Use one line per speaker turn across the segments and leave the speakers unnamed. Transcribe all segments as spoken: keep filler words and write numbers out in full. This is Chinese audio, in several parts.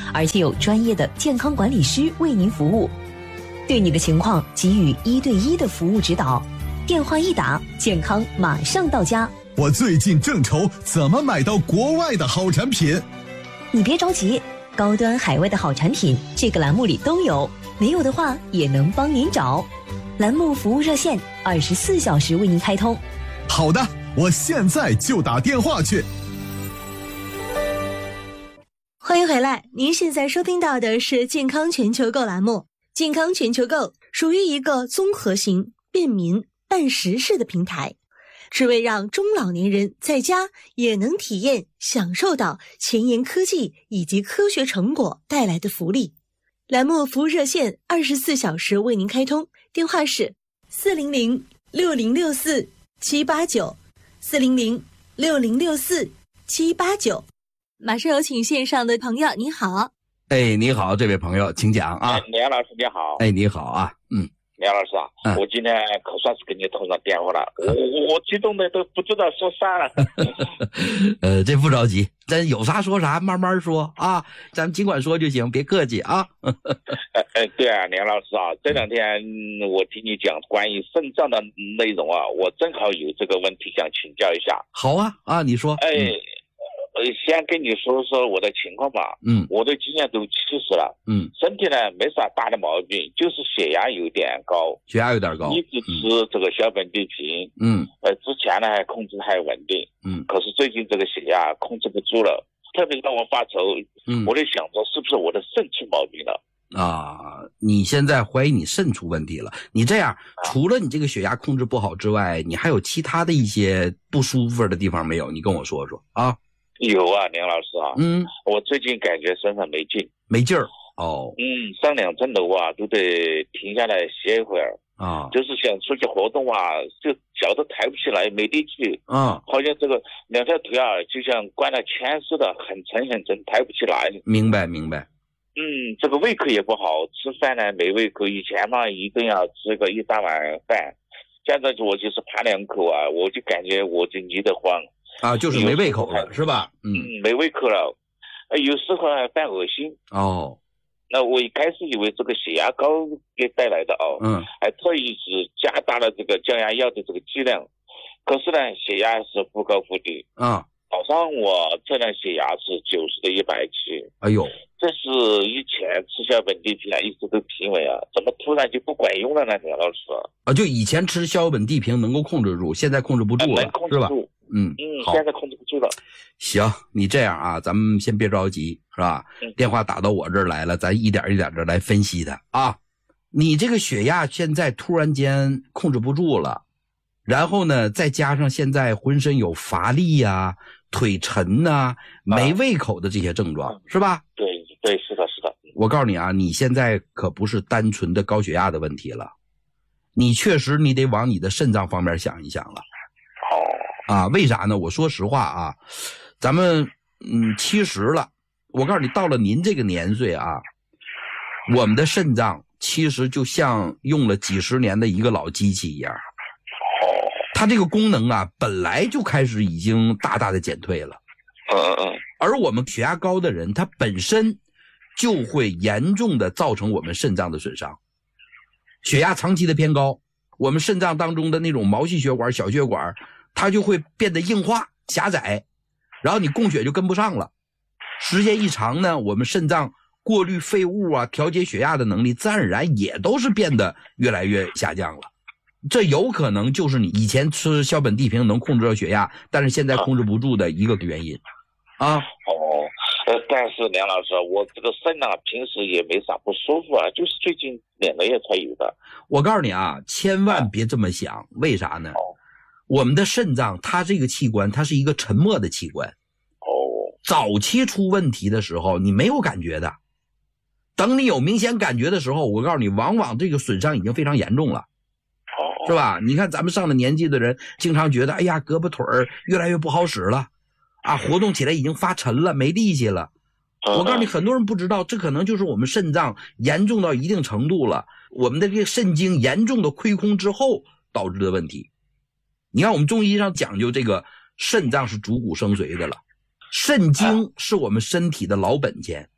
而且有专业的健康管理师为您服务，对你的情况给予一对一的服务指导。电话一打，健康马上到家。
我最近正愁怎么买到国外的好产品。
你别着急，高端海外的好产品这个栏目里都有，没有的话也能帮您找。栏目服务热线二十四小时为您开通。
好的，我现在就打电话去。
欢迎回来，您现在收听到的是健康全球购栏目。健康全球购属于一个综合型、便民、办实事的平台，只为让中老年人在家也能体验享受到前沿科技以及科学成果带来的福利。栏目服务热线二十四小时为您开通，电话是四零零六零六四七八九四零零六零六四七八九。马上有请线上的朋友，你好。
哎，你好，这位朋友，请讲啊。
梁老师你好。
哎，你好啊，嗯。
梁老师啊、嗯，我今天可算是给你通上电话了，我我我激动的都不知道说啥了。
呃，这不着急，咱有啥说啥，慢慢说啊，咱们尽管说就行，别客气啊。
呃呃，对啊，梁老师啊，这两天我听你讲关于肾脏的内容啊，我正好有这个问题想请教一下。
好啊，啊，你说。
哎。嗯呃，先跟你说说我的情况吧。
嗯，
我都今年都七十了。
嗯，
身体呢没啥大的毛病，就是血压有点高。
血压有点高。
一直吃这个小本地平。
嗯。
呃，之前呢还控制还稳定。
嗯。
可是最近这个血压控制不住了，特别让我发愁。
嗯。
我在想着是不是我的肾出毛病了。
啊，你现在怀疑你肾出问题了？你这样，除了你这个血压控制不好之外，你还有其他的一些不舒服的地方没有？你跟我说说啊。
有啊，梁老师啊，
嗯，
我最近感觉身上没劲，
没劲儿哦，
嗯，上两层楼啊都得停下来歇一会儿
啊，
就是想出去活动啊，就脚都抬不起来，没力气，
啊，
好像这个两条腿啊就像灌了铅似的，很沉很沉，抬不起来。
明白明白。
嗯，这个胃口也不好，吃饭呢没胃口，以前嘛一顿要吃个一大碗饭，现在我就是扒两口啊，我就感觉我就腻得慌。
啊，就是没胃口了，是吧？嗯，
没胃口了，有时候还犯恶心。
哦，
那我一开始以为这个血压高给带来的哦，
嗯，
还特意是加大了这个降压药的这个剂量，可是呢，血压是忽高忽低。
啊，
早上我测量血压是九十的一百七，
哎呦，
这是以前吃小本地平啊一直都平稳啊，怎么突然就不管用了呢？梁老师
啊，就以前吃小本地平能够控制住，现在控制不住了，
能控制住
是吧？嗯
嗯，
好，
现在控制不住了。
行，你这样啊，咱们先别着急，是吧？
嗯、
电话打到我这儿来了，咱一点一点的来分析它啊。你这个血压现在突然间控制不住了，然后呢，再加上现在浑身有乏力呀、啊、腿沉呐、啊、没胃口的这些症状，
啊、
是吧？
对对，是的，是的。
我告诉你啊，你现在可不是单纯的高血压的问题了，你确实你得往你的肾脏方面想一想了。啊，为啥呢？我说实话啊，咱们嗯七十了，我告诉你，到了您这个年岁啊，我们的肾脏其实就像用了几十年的一个老机器一样，它这个功能啊，本来就开始已经大大的减退了。
嗯嗯嗯。
而我们血压高的人，他本身就会严重的造成我们肾脏的损伤。血压长期的偏高，我们肾脏当中的那种毛细血管、小血管，它就会变得硬化、狭窄，然后你供血就跟不上了。时间一长呢，我们肾脏过滤废物啊、调节血压的能力，自然而然也都是变得越来越下降了。这有可能就是你以前吃小本地平能控制到血压，但是现在控制不住的一个原因啊。
哦，呃，但是梁老师，我这个肾啊，平时也没啥不舒服啊，就是最近两个月才有的。
我告诉你啊，千万别这么想，为啥呢？
哦，
我们的肾脏它这个器官，它是一个沉默的器官。
哦，
早期出问题的时候，你没有感觉的。等你有明显感觉的时候，我告诉你，往往这个损伤已经非常严重了。
哦，
是吧？你看咱们上了年纪的人，经常觉得，哎呀，胳膊腿儿越来越不好使了，啊，活动起来已经发沉了，没力气了。我告诉你，很多人不知道，这可能就是我们肾脏严重到一定程度了，我们的这个肾精严重的亏空之后导致的问题。你看我们中医上讲究这个肾脏是主骨生髓的了，肾精是我们身体的老本钱。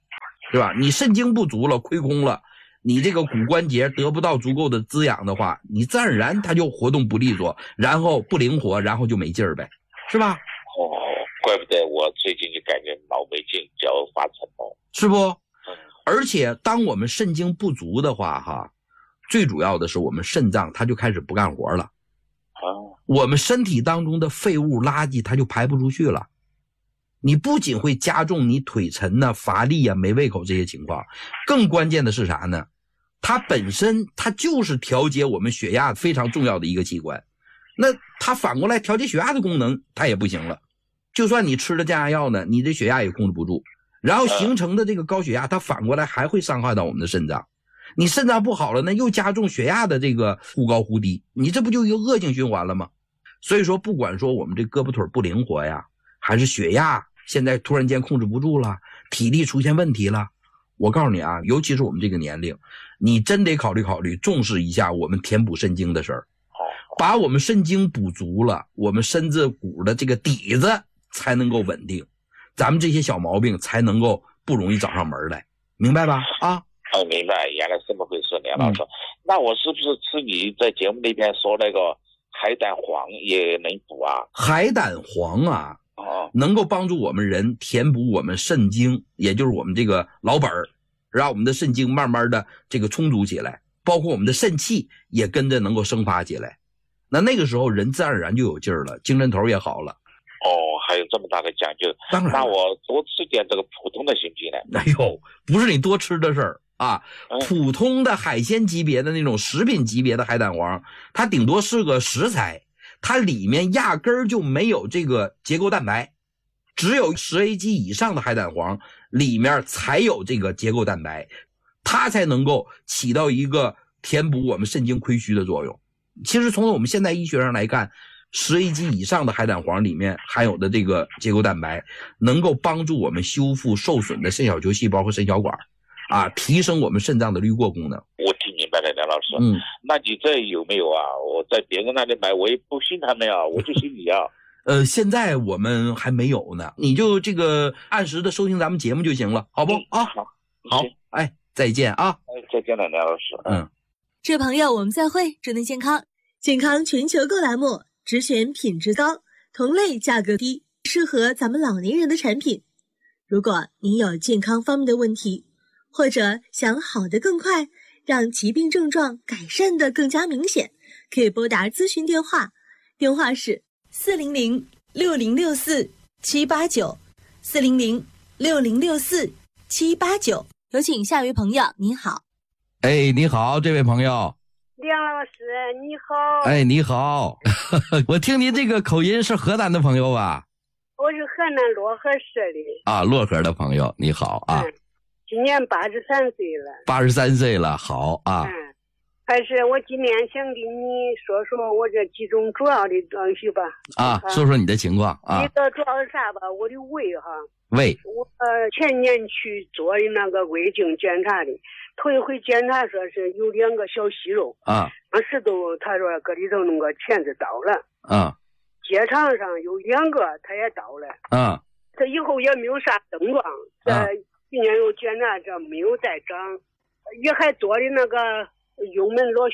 对吧？你肾精不足了，亏空了，你这个骨关节得不到足够的滋养的话，你自然而然它就活动不利索，然后不灵活，然后就没劲儿呗，是吧？
哦，怪不得我最近就感觉脑没劲，脚发沉了，
是不？而且当我们肾精不足的话哈，最主要的是我们肾脏它就开始不干活了，
啊，
我们身体当中的废物垃圾它就排不出去了。你不仅会加重你腿沉啊、乏力啊、没胃口这些情况，更关键的是啥呢？它本身它就是调节我们血压非常重要的一个器官，那它反过来调节血压的功能它也不行了。就算你吃了降压药呢，你的血压也控制不住，然后形成的这个高血压它反过来还会伤害到我们的肾脏，你肾脏不好了呢，又加重血压的这个忽高忽低，你这不就一个恶性循环了吗？所以说不管说我们这胳膊腿不灵活呀，还是血压现在突然间控制不住了，体力出现问题了，我告诉你啊，尤其是我们这个年龄，你真得考虑考虑，重视一下我们填补肾精的事儿。把我们肾精补足了，我们身子骨的这个底子才能够稳定，咱们这些小毛病才能够不容易找上门来，明白吧？啊，
哦，明白，原来这么回事，梁老师。嗯、那我是不是吃你在节目那边说那个海胆黄也能补啊？
海胆黄啊，
哦，
能够帮助我们人填补我们肾精，也就是我们这个老本儿，让我们的肾精慢慢的这个充足起来，包括我们的肾气也跟着能够生发起来。那那个时候人自然而然就有劲儿了，精神头也好了。
哦，还有这么大的讲究。
当然，
那我多吃点这个普通的行不行呢？
哎呦，不是你多吃的事儿啊、嗯，普通的海鲜级别的那种食品级别的海胆黄，它顶多是个食材，它里面压根儿就没有这个结构蛋白，只有十 A 级以上的海胆黄里面才有这个结构蛋白，它才能够起到一个填补我们肾精亏虚的作用。其实从我们现代医学上来看，十 A 级以上的海胆黄里面含有的这个结构蛋白，能够帮助我们修复受损的肾小球细胞和肾小管，啊，提升我们肾脏的滤过功能。
我听明白了，梁老师。
嗯，
那你这有没有啊？我在别人那里买，我也不信他们啊，我就信你啊。
呃，现在我们还没有呢，你就这个按时的收听咱们节目就行了，好不？啊，
好，
好，哎，再见啊！
哎，再见了，梁老师。
嗯。
这位朋友，我们再会，祝您健康！健康全球购栏目只选品质高、同类价格低、适合咱们老年人的产品。如果您有健康方面的问题，或者想好得更快，让疾病症状改善得更加明显，可以拨打咨询电话，电话是四零零六零六四七八九，四零零六零六四七八九。有请下一位朋友，您好。
哎，你好，这位朋友。
梁老师，你好。
哎，你好。我听您这个口音是河南的朋友吧？
我是河南漯河市的。
啊，漯河的朋友，你好啊。
嗯，今年八十三岁了。
八十三岁了，好啊。
嗯，还是我今天想跟你说说我这几种主要的东西吧。
啊，说说你的情况啊。
一个主要是啥吧？我的胃哈。
胃。
我呃前年去做的那个胃镜检查的。头一回检查说是有两个小息肉
啊，
当时都他说搁里头那个钳子倒了
啊，
结肠上有两个他也倒了
啊，
这以后也没有啥症状，这今年又检查这没有再长，也还做的那个幽门螺